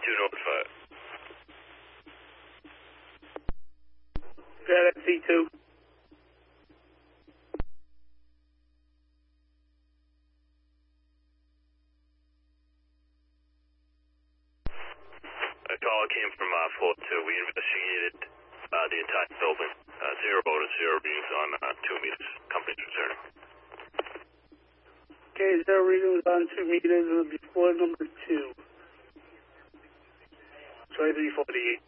C2 notified. Yeah, that's C2. A call came from floor 2. We investigated the entire building. 0 orders, 0 readings on 2 meters. Company's returning. Okay, 0 readings on 2 meters before number 2. 2348.